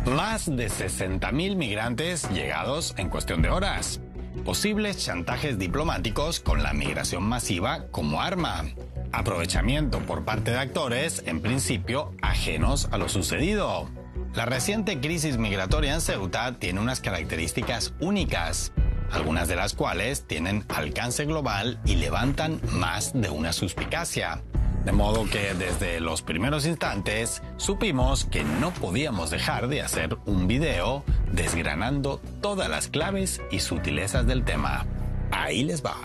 Más de 60.000 migrantes llegados en cuestión de horas. Posibles chantajes diplomáticos con la migración masiva como arma. Aprovechamiento por parte de actores, en principio, ajenos a lo sucedido. La reciente crisis migratoria en Ceuta tiene unas características únicas, algunas de las cuales tienen alcance global y levantan más de una suspicacia. De modo que desde los primeros instantes supimos que no podíamos dejar de hacer un video desgranando todas las claves y sutilezas del tema. Ahí les va.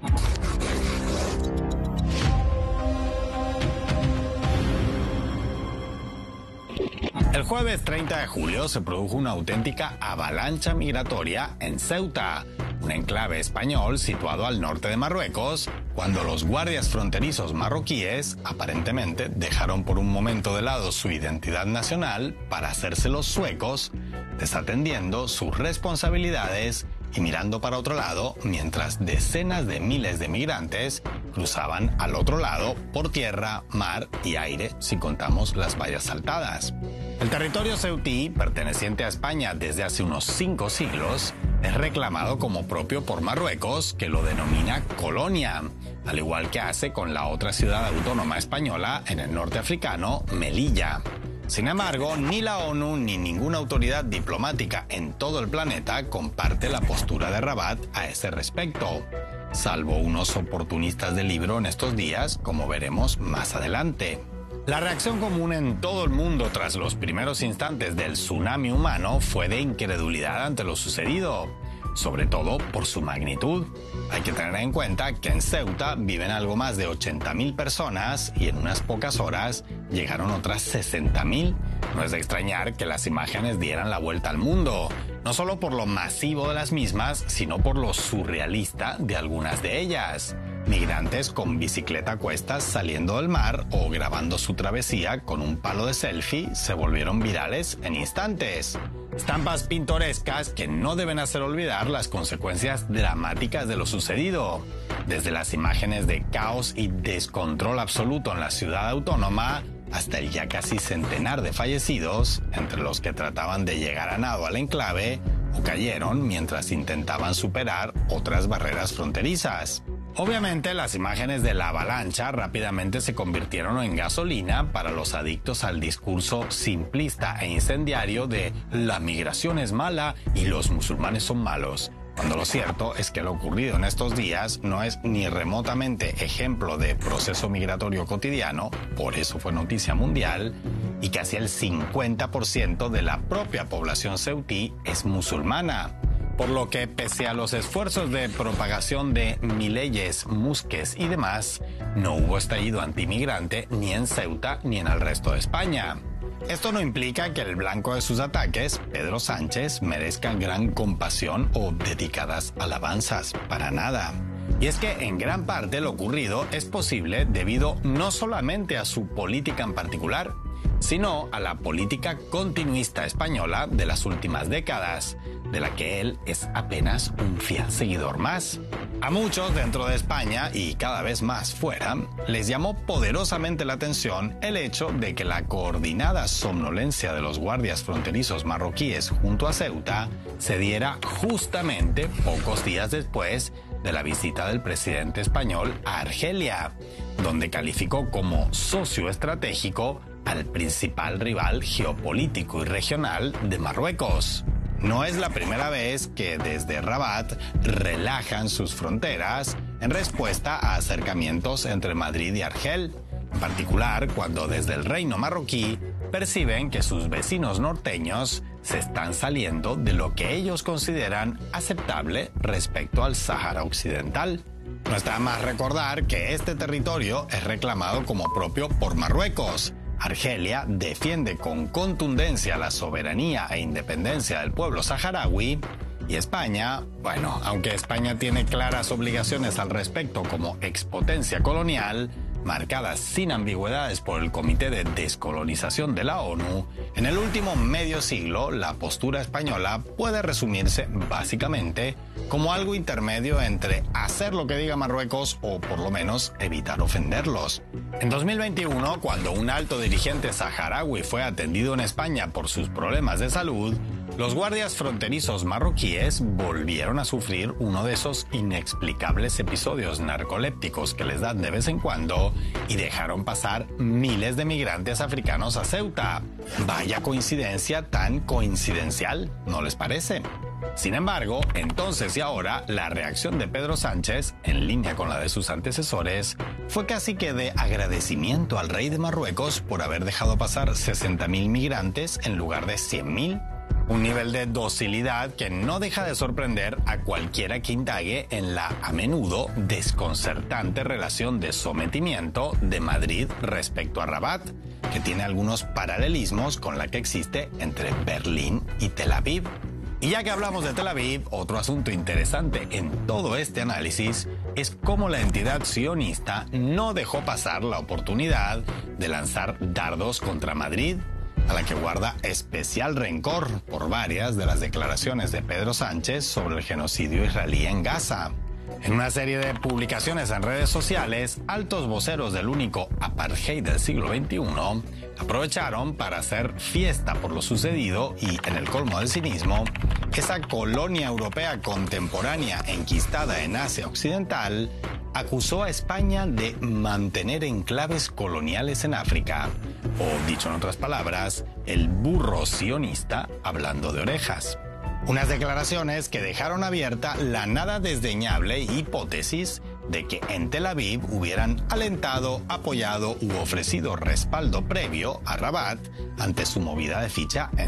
El jueves 30 de julio se produjo una auténtica avalancha migratoria en Ceuta, un enclave español situado al norte de Marruecos, cuando los guardias fronterizos marroquíes aparentemente dejaron por un momento de lado su identidad nacional para hacerse los suecos, desatendiendo sus responsabilidades y mirando para otro lado mientras decenas de miles de migrantes cruzaban al otro lado por tierra, mar y aire, si contamos las vallas saltadas. El territorio ceutí, perteneciente a España desde hace unos 5 siglos, es reclamado como propio por Marruecos, que lo denomina colonia, al igual que hace con la otra ciudad autónoma española en el norte africano, Melilla. Sin embargo, ni la ONU ni ninguna autoridad diplomática en todo el planeta comparte la postura de Rabat a ese respecto, salvo unos oportunistas del libro en estos días, como veremos más adelante. La reacción común en todo el mundo tras los primeros instantes del tsunami humano fue de incredulidad ante lo sucedido, sobre todo por su magnitud. Hay que tener en cuenta que en Ceuta viven algo más de 80.000 personas y en unas pocas horas llegaron otras 60.000. No es de extrañar que las imágenes dieran la vuelta al mundo, no solo por lo masivo de las mismas, sino por lo surrealista de algunas de ellas. Migrantes con bicicleta a cuestas saliendo del mar o grabando su travesía con un palo de selfie se volvieron virales en instantes. Estampas pintorescas que no deben hacer olvidar las consecuencias dramáticas de lo sucedido. Desde las imágenes de caos y descontrol absoluto en la ciudad autónoma hasta el ya casi centenar de fallecidos, entre los que trataban de llegar a nado al enclave o cayeron mientras intentaban superar otras barreras fronterizas. Obviamente, las imágenes de la avalancha rápidamente se convirtieron en gasolina para los adictos al discurso simplista e incendiario de la migración es mala y los musulmanes son malos, cuando lo cierto es que lo ocurrido en estos días no es ni remotamente ejemplo de proceso migratorio cotidiano, por eso fue noticia mundial, y casi el 50% de la propia población ceutí es musulmana. Por lo que, pese a los esfuerzos de propagación de Mileyes, Musques y demás, no hubo estallido antimigrante ni en Ceuta ni en el resto de España. Esto no implica que el blanco de sus ataques, Pedro Sánchez, merezca gran compasión o dedicadas alabanzas, para nada. Y es que en gran parte lo ocurrido es posible debido no solamente a su política en particular, sino a la política continuista española de las últimas décadas, de la que él es apenas un fiel seguidor más. A muchos dentro de España y cada vez más fuera, les llamó poderosamente la atención el hecho de que la coordinada somnolencia de los guardias fronterizos marroquíes junto a Ceuta se diera justamente pocos días después de la visita del presidente español a Argelia, donde calificó como socio estratégico al principal rival geopolítico y regional de Marruecos. No es la primera vez que desde Rabat relajan sus fronteras en respuesta a acercamientos entre Madrid y Argel, en particular cuando desde el reino marroquí perciben que sus vecinos norteños se están saliendo de lo que ellos consideran aceptable respecto al Sáhara Occidental. No está más recordar que este territorio es reclamado como propio por Marruecos. Argelia defiende con contundencia la soberanía e independencia del pueblo saharaui y España, bueno, aunque España tiene claras obligaciones al respecto como expotencia colonial, marcadas sin ambigüedades por el Comité de Descolonización de la ONU, en el último medio siglo la postura española puede resumirse básicamente como algo intermedio entre hacer lo que diga Marruecos o por lo menos evitar ofenderlos. En 2021, cuando un alto dirigente saharaui fue atendido en España por sus problemas de salud, los guardias fronterizos marroquíes volvieron a sufrir uno de esos inexplicables episodios narcolépticos que les dan de vez en cuando y dejaron pasar miles de migrantes africanos a Ceuta. Vaya coincidencia tan coincidencial, ¿no les parece? Sin embargo, entonces y ahora, la reacción de Pedro Sánchez, en línea con la de sus antecesores, fue casi que de agradecimiento al rey de Marruecos por haber dejado pasar 60.000 migrantes en lugar de 100.000. Un nivel de docilidad que no deja de sorprender a cualquiera que indague en la, a menudo, desconcertante relación de sometimiento de Madrid respecto a Rabat, que tiene algunos paralelismos con la que existe entre Berlín y Tel Aviv. Y ya que hablamos de Tel Aviv, otro asunto interesante en todo este análisis es cómo la entidad sionista no dejó pasar la oportunidad de lanzar dardos contra Madrid, a la que guarda especial rencor por varias de las declaraciones de Pedro Sánchez sobre el genocidio israelí en Gaza. En una serie de publicaciones en redes sociales, altos voceros del único apartheid del siglo XXI aprovecharon para hacer fiesta por lo sucedido y, en el colmo del cinismo, esa colonia europea contemporánea enquistada en Asia Occidental acusó a España de mantener enclaves coloniales en África, o, dicho en otras palabras, el burro sionista hablando de orejas. Unas declaraciones que dejaron abierta la nada desdeñable hipótesis de que en Tel Aviv hubieran alentado, apoyado u ofrecido respaldo previo a Rabat ante su movida de ficha en